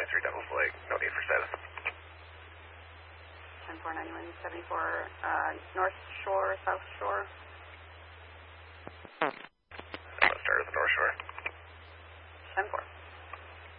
3 Devil's Lake. No need for status. 10-4, 91, 74, North Shore, South Shore.